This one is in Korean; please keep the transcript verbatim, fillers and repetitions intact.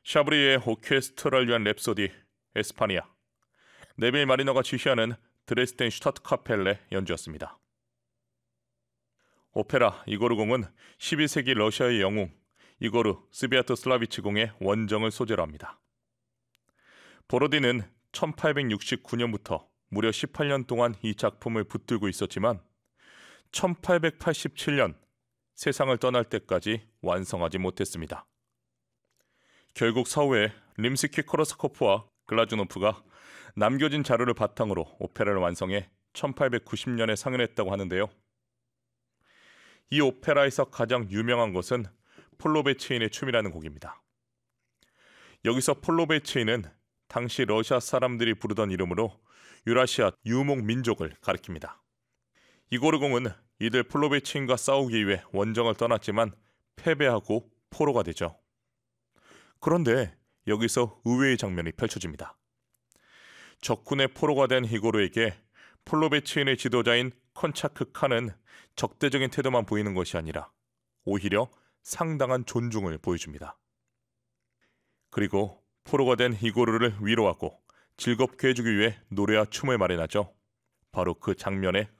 샤브리의 오케스트라를 위한 랩소디 에스파니아, 네빌 마리너가 지휘하는 드레스덴 슈타트카펠레 연주였습니다. 오페라 이고르 공은 십일 세기 러시아의 영웅 이고르 스비아토슬라비치 공의 원정을 소재로 합니다. 보로딘은 천팔백육십구 년부터 무려 십팔 년 동안 이 작품을 붙들고 있었지만 천팔백팔십칠 년 세상을 떠날 때까지 완성하지 못했습니다. 결국 사후에 림스키-코르사코프와 글라즈노프가 남겨진 자료를 바탕으로 오페라를 완성해 천팔백구십 년에 상연했다고 하는데요. 이 오페라에서 가장 유명한 것은 폴로베체인의 춤이라는 곡입니다. 여기서 폴로베체인은 당시 러시아 사람들이 부르던 이름으로 유라시아 유목 민족을 가리킵니다. 이고르 공은 이들 폴로베체인과 싸우기 위해 원정을 떠났지만 패배하고 포로가 되죠. 그런데 여기서 의외의 장면이 펼쳐집니다. 적군의 포로가 된 이고르에게 폴로베체인의 지도자인 콘차크 칸은 적대적인 태도만 보이는 것이 아니라 오히려 상당한 존중을 보여줍니다. 그리고 포로가 된 이고르를 위로하고 즐겁게 해주기 위해 노래와 춤을 마련하죠. 바로 그 장면의